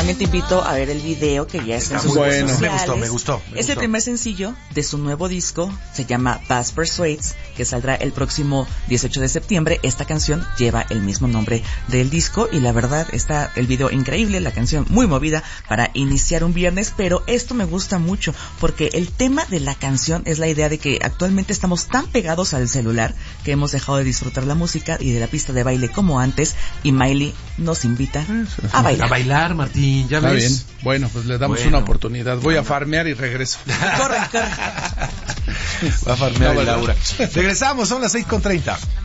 también te invito a ver el video que ya está en sus redes sociales. Me gustó. Es el primer sencillo de su nuevo disco, se llama Bass Persuades, que saldrá el próximo 18 de septiembre. Esta canción lleva el mismo nombre del disco y la verdad está el video increíble, la canción muy movida para iniciar un viernes, pero esto me gusta mucho porque el tema de la canción es la idea de que actualmente estamos tan pegados al celular que hemos dejado de disfrutar la música y de la pista de baile como antes, y Miley nos invita a bailar. A bailar, Martín, ya Está ves. bien. Bueno, pues le damos una oportunidad. Voy a farmear y regreso. Corre. Va a farmear Laura. Regresamos, son las 6:30.